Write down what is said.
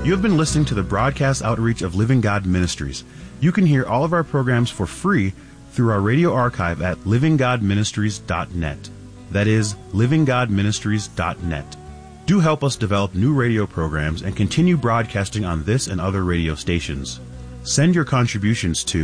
You have been listening to the broadcast outreach of Living God Ministries. You can hear all of our programs for free through our radio archive at livinggodministries.net. That is, livinggodministries.net. Do help us develop new radio programs and continue broadcasting on this and other radio stations. Send your contributions to